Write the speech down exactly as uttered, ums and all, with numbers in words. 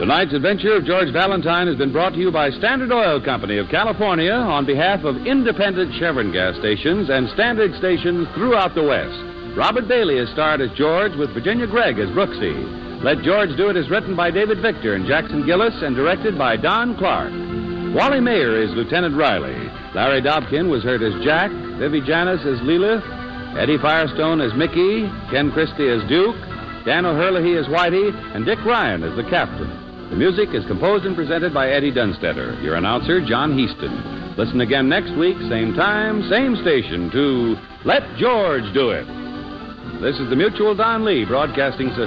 Tonight's adventure of George Valentine has been brought to you by Standard Oil Company of California on behalf of independent Chevron gas stations and Standard stations throughout the West. Robert Bailey is starred as George with Virginia Gregg as Brooksy. Let George Do It is written by David Victor and Jackson Gillis and directed by Don Clark. Wally Mayer is Lieutenant Riley. Larry Dobkin was heard as Jack, Vivi Janis as Lilith, Eddie Firestone as Mickey, Ken Christie as Duke, Dan O'Herlihy as Whitey, and Dick Ryan as the captain. The music is composed and presented by Eddie Dunstetter. Your announcer, John Heaston. Listen again next week, same time, same station, to Let George Do It. This is the Mutual Don Lee Broadcasting System.